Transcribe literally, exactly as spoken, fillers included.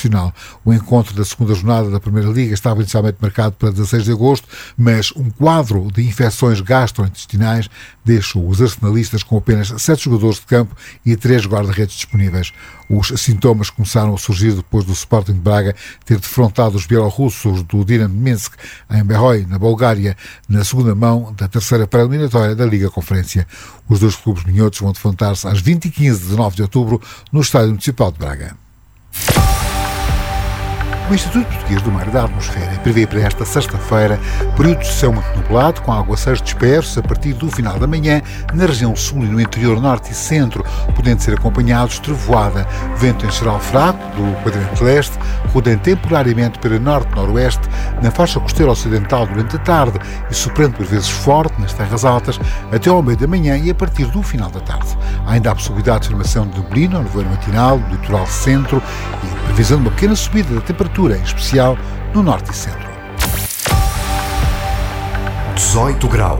Nacional. O encontro da segunda jornada da Primeira Liga estava inicialmente marcado para dezasseis de agosto, mas um quadro de infecções gastrointestinais deixou os arsenalistas com apenas sete jogadores de campo e três guarda-redes disponíveis. Os sintomas começaram a surgir depois do Sporting de Braga ter defrontado os bielorrussos do Dinamo Minsk em Berroy, na Bulgária, na segunda mão da terceira pré-eliminatória da Liga Conferência. Os dois clubes minhotos vão defrontar-se às vinte e quinze de nove de outubro no Estádio Municipal de Braga. O Instituto Português do Mar e da Atmosfera prevê para esta sexta-feira período de céu muito nublado, com aguaceiros dispersos a partir do final da manhã na região sul e no interior norte e centro, podendo ser acompanhados de trovoada. Vento em geral fraco do quadrante leste, rodando temporariamente para norte-noroeste na faixa costeira ocidental durante a tarde e soprando por vezes forte nas terras altas até ao meio da manhã e a partir do final da tarde. Há ainda a possibilidade de formação de neblina no nevoeiro matinal, no litoral centro e previsão de uma pequena subida da temperatura, em especial no norte e centro. dezoito graus.